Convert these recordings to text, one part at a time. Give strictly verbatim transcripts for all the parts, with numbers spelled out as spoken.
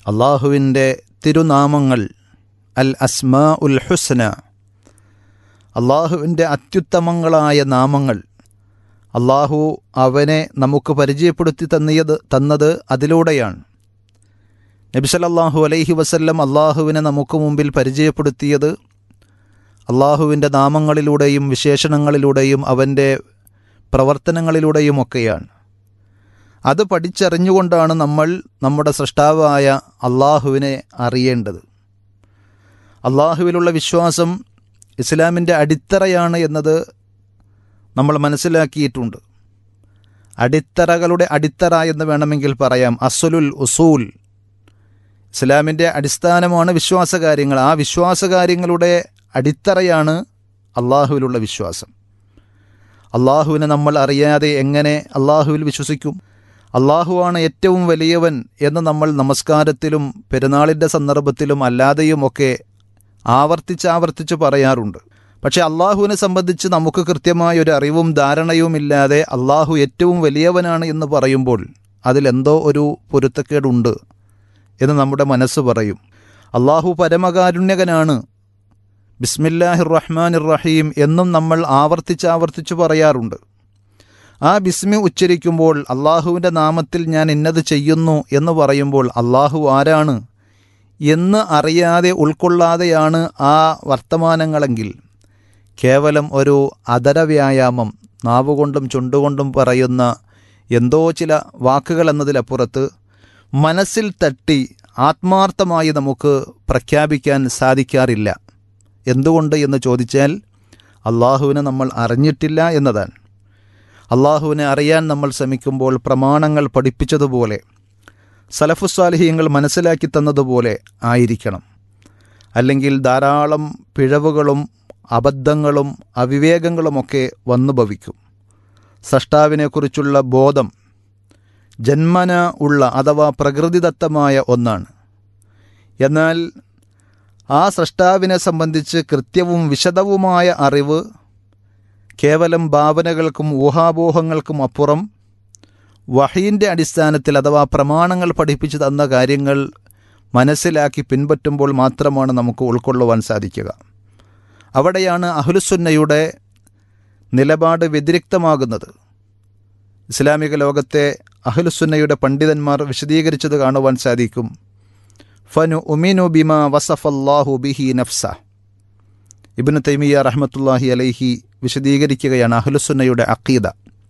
അള്ളാഹുവിൻ്റെ തിരുനാമങ്ങൾ അൽ അസ്മാ ഉൽ ഹുസ്ന, അള്ളാഹുവിൻ്റെ അത്യുത്തമങ്ങളായ നാമങ്ങൾ, അള്ളാഹു അവനെ നമുക്ക് പരിചയപ്പെടുത്തി തന്നിയത് തന്നത് അതിലൂടെയാണ്. നബി സല്ലല്ലാഹു അലൈഹി വസല്ലം അള്ളാഹുവിനെ നമുക്ക് മുമ്പിൽ പരിചയപ്പെടുത്തിയത് അള്ളാഹുവിൻ്റെ നാമങ്ങളിലൂടെയും വിശേഷണങ്ങളിലൂടെയും അവൻ്റെ പ്രവർത്തനങ്ങളിലൂടെയുമൊക്കെയാണ്. അത് പഠിച്ചറിഞ്ഞുകൊണ്ടാണ് നമ്മൾ നമ്മുടെ സൃഷ്ടാവായ അള്ളാഹുവിനെ അറിയേണ്ടത്. അള്ളാഹുവിലുള്ള വിശ്വാസം ഇസ്ലാമിൻ്റെ അടിത്തറയാണ് എന്നത് നമ്മൾ മനസ്സിലാക്കിയിട്ടുണ്ട്. അടിത്തറകളുടെ അടിത്തറ എന്ന് വേണമെങ്കിൽ പറയാം. അസ്ലുൽ ഉസൂൽ, ഇസ്ലാമിൻ്റെ അടിസ്ഥാനമാണ് വിശ്വാസകാര്യങ്ങൾ. ആ വിശ്വാസകാര്യങ്ങളുടെ അടിത്തറയാണ് അള്ളാഹുവിലുള്ള വിശ്വാസം. അള്ളാഹുവിനെ നമ്മൾ അറിയാതെ എങ്ങനെ അള്ളാഹുവിൽ വിശ്വസിക്കും? അള്ളാഹുവാണ് ഏറ്റവും വലിയവൻ എന്ന് നമ്മൾ നമസ്കാരത്തിലും പെരുന്നാളിൻ്റെ സന്ദർഭത്തിലും അല്ലാതെയുമൊക്കെ ആവർത്തിച്ചാവർത്തിച്ച് പറയാറുണ്ട്. പക്ഷേ അള്ളാഹുവിനെ സംബന്ധിച്ച് നമുക്ക് കൃത്യമായ ഒരു അറിവും ധാരണയും ഇല്ലാതെ അള്ളാഹു ഏറ്റവും വലിയവനാണ് എന്ന് പറയുമ്പോൾ അതിലെന്തോ ഒരു പൊരുത്തക്കേടുണ്ട് എന്ന് നമ്മുടെ മനസ്സ് പറയും. അള്ളാഹു പരമകാരുണ്യകനാണ്, ബിസ്മില്ലാഹിർ റഹ്മാനിർ റഹീം എന്നും നമ്മൾ ആവർത്തിച്ചാവർത്തിച്ച് പറയാറുണ്ട്. ആ ബിസ്മി ഉച്ചരിക്കുമ്പോൾ അള്ളാഹുവിൻ്റെ നാമത്തിൽ ഞാൻ ഇന്നത് ചെയ്യുന്നു എന്ന് പറയുമ്പോൾ അള്ളാഹു ആരാണ് എന്ന് അറിയാതെ ഉൾക്കൊള്ളാതെയാണ് ആ വർത്തമാനങ്ങളെങ്കിൽ കേവലം ഒരു അധരവ്യായാമം, നാവുകൊണ്ടും ചുണ്ടുകൊണ്ടും പറയുന്ന എന്തോ ചില വാക്കുകൾ എന്നതിലപ്പുറത്ത് മനസ്സിൽ തട്ടി ആത്മാർത്ഥമായി നമുക്ക് പ്രഖ്യാപിക്കാൻ സാധിക്കാറില്ല. എന്തുകൊണ്ട് എന്ന് ചോദിച്ചാൽ അള്ളാഹുവിനെ നമ്മൾ അറിഞ്ഞിട്ടില്ല എന്നതാണ്. അള്ളാഹുവിനെ അറിയാൻ നമ്മൾ ശ്രമിക്കുമ്പോൾ പ്രമാണങ്ങൾ പഠിപ്പിച്ചതുപോലെ സലഫുസ്വാലിഹീങ്ങൾ മനസ്സിലാക്കി തന്നതുപോലെ ആയിരിക്കണം. അല്ലെങ്കിൽ ധാരാളം പിഴവുകളും അബദ്ധങ്ങളും അവിവേകങ്ങളുമൊക്കെ വന്നു ഭവിക്കും. സൃഷ്ടാവിനെക്കുറിച്ചുള്ള ബോധം ജന്മന ഉള്ള അഥവാ പ്രകൃതിദത്തമായ ഒന്നാണ്. എന്നാൽ ആ സൃഷ്ടാവിനെ സംബന്ധിച്ച് കൃത്യവും വിശദവുമായ അറിവ് കേവലം ഭാവനകൾക്കും ഊഹാപോഹങ്ങൾക്കും അപ്പുറം വഹീൻ്റെ അടിസ്ഥാനത്തിൽ അഥവാ പ്രമാണങ്ങൾ പഠിപ്പിച്ചു തന്ന കാര്യങ്ങൾ മനസ്സിലാക്കി പിൻപറ്റുമ്പോൾ മാത്രമാണ് നമുക്ക് ഉൾക്കൊള്ളുവാൻ സാധിക്കുക. അവിടെയാണ് അഹ്ലുസുന്നയുടെ നിലപാട് വ്യതിരിക്തമാകുന്നത്. ഇസ്ലാമിക ലോകത്തെ അഹ്ലുസുന്നയുടെ പണ്ഡിതന്മാർ വിശദീകരിച്ചത് കാണുവാൻ സാധിക്കും. ഫനു ഉമിനു ബിമാ വസഫല്ലാഹു ബിഹി നഫ്സ. ഇബ്നു തൈമിയ്യ റഹ്മത്തുള്ളാഹി അലൈഹി വിശദീകരിക്കുകയാണ് അഹ്ലുസുന്നയുടെ അഖീദ.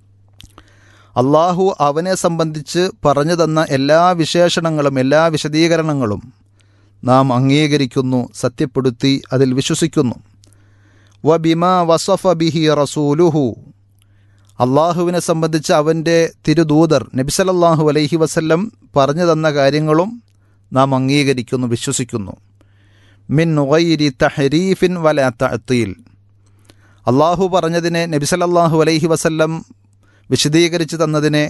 അള്ളാഹു അവനെ സംബന്ധിച്ച് പറഞ്ഞു തന്ന എല്ലാ വിശേഷണങ്ങളും എല്ലാ വിശദീകരണങ്ങളും നാം അംഗീകരിക്കുന്നു, സത്യപ്പെടുത്തി അതിൽ വിശ്വസിക്കുന്നു. വ ബിമാ വസഫ ബിഹി റസൂലുഹു. അള്ളാഹുവിനെ സംബന്ധിച്ച് അവൻ്റെ തിരുദൂതർ നബി സല്ലല്ലാഹു അലൈഹി വസല്ലം പറഞ്ഞു തന്ന കാര്യങ്ങളും നാം അംഗീകരിക്കുന്നു, വിശ്വസിക്കുന്നു. മിൻ ഗൈരി തഹരീഫിൻ വലാ തഅ്തീൽ. അള്ളാഹു പറഞ്ഞതിനെ നബി സല്ലല്ലാഹു അലൈഹി വസല്ലം വിശദീകരിച്ച് തന്നതിനെ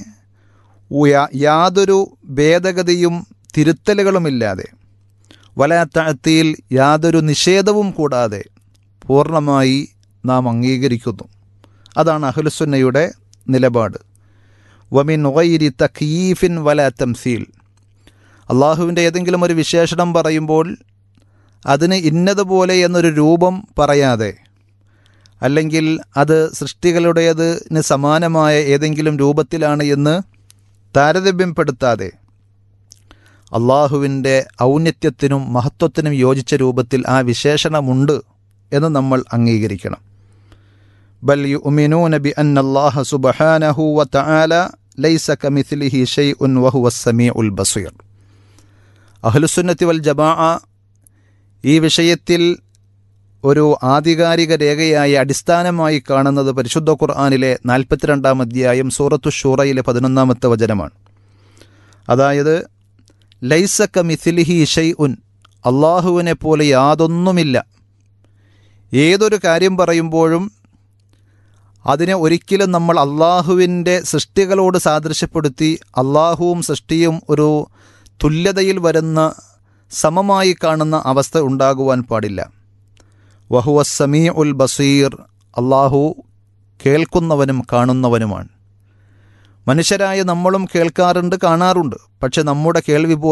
യാതൊരു ഭേദഗതിയും തിരുത്തലുകളുമില്ലാതെ, വലാ തഅ്തീൽ യാതൊരു നിഷേധവും കൂടാതെ പൂർണ്ണമായി നാം അംഗീകരിക്കുന്നു. അതാണ് അഹ്ലുസുന്നയുടെ നിലപാട്. വമിൻ ഗൈരി തക്യീഫിൻ വലാ തംസീൽ. അള്ളാഹുവിൻ്റെ ഏതെങ്കിലും ഒരു വിശേഷണം പറയുമ്പോൾ അതിന് ഇന്നതുപോലെ എന്നൊരു രൂപം പറയാതെ, അല്ലെങ്കിൽ അത് സൃഷ്ടികളുടേതിന് സമാനമായ ഏതെങ്കിലും രൂപത്തിലാണ് എന്ന് താരതമ്യപ്പെടുത്താതെ അള്ളാഹുവിൻ്റെ ഔന്നത്യത്തിനും മഹത്വത്തിനും യോജിച്ച രൂപത്തിൽ ആ വിശേഷണമുണ്ട് എന്ന് നമ്മൾ അംഗീകരിക്കണം. ബൽ യുഅ്മിനൂന ബി അന്നല്ലാഹ സുബ്ഹാനഹു വ തആല ലൈസ കമിസ്ലിഹി ശൈഉൻ വഹുവസ് സമീഉൽ ബസീർ. അഹ്ലുസുന്നത്തി വൽ ജമാഅ ഈ വിഷയത്തിൽ ഒരു ആധികാരിക രേഖയായി അടിസ്ഥാനമായി കാണുന്നത് പരിശുദ്ധ ഖുർആനിലെ നാൽപ്പത്തിരണ്ടാം അധ്യായം സൂറത്തു ഷൂറയിലെ പതിനൊന്നാമത്തെ വചനമാണ്. അതായത് ലൈസ കമിസ്ലിഹി ശൈഉൻ, അള്ളാഹുവിനെ പോലെ യാതൊന്നുമില്ല. ഏതൊരു കാര്യം പറയുമ്പോഴും അതിനെ ഒരിക്കലും നമ്മൾ അള്ളാഹുവിൻ്റെ സൃഷ്ടികളോട് സാദൃശ്യപ്പെടുത്തി അള്ളാഹുവും സൃഷ്ടിയും ഒരു തുല്യതയിൽ വരുന്ന സമമായി കാണുന്ന അവസ്ഥ ഉണ്ടാകുവാൻ പാടില്ല. വഹുവസ് സമീഉൽ ബസീർ, അള്ളാഹു കേൾക്കുന്നവനും കാണുന്നവനുമാണ്. മനുഷ്യരായ നമ്മളും കേൾക്കാറുണ്ട്, കാണാറുണ്ട്. പക്ഷെ നമ്മുടെ കേൾവി